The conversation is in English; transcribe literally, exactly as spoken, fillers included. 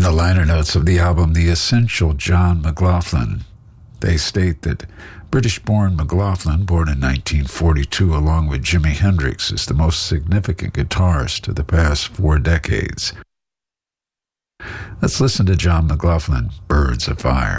the liner notes of the album The Essential John McLaughlin, they state that British-born McLaughlin, born in nineteen forty-two along with Jimi Hendrix, is the most significant guitarist of the past four decades. Let's listen to John McLaughlin, Birds of Fire.